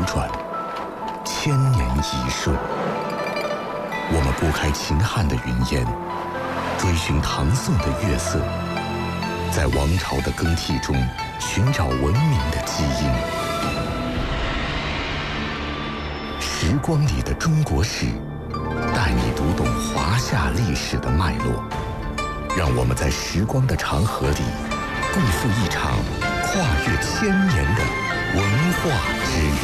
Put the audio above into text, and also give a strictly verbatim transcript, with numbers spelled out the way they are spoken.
转，千年一瞬。我们拨开秦汉的云烟，追寻唐宋的月色，在王朝的更替中寻找文明的基因。时光里的中国史，带你读懂华夏历史的脉络。让我们在时光的长河里，共赴一场跨越千年的文化之旅。